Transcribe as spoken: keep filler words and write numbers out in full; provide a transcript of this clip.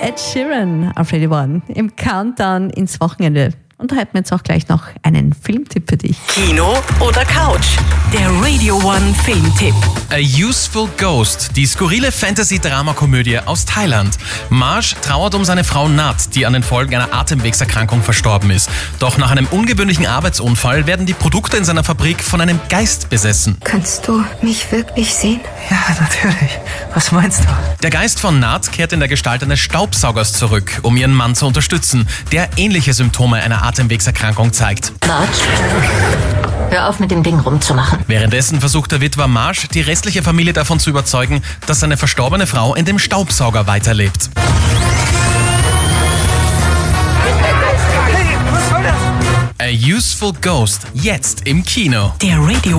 Ed Sheeran auf Radio One im Countdown ins Wochenende. Und da hätten wir jetzt auch gleich noch einen Filmtipp für dich. Kino oder Couch? Der Radio One Filmtipp. A Useful Ghost, die skurrile Fantasy-Drama-Komödie aus Thailand. Marsh trauert um seine Frau Nat, die an den Folgen einer Atemwegserkrankung verstorben ist. Doch nach einem ungewöhnlichen Arbeitsunfall werden die Produkte in seiner Fabrik von einem Geist besessen. Kannst du mich wirklich sehen? Ja, natürlich. Was meinst du? Der Geist von Nat kehrt in der Gestalt eines Staubsaugers zurück, um ihren Mann zu unterstützen, der ähnliche Symptome einer Atemwegserkrankung zeigt. Marge, hör auf mit dem Ding rumzumachen. Währenddessen versucht der Witwer Marsh, die restliche Familie davon zu überzeugen, dass seine verstorbene Frau in dem Staubsauger weiterlebt. Hey, was soll das? A Useful Ghost, jetzt im Kino. Der Radio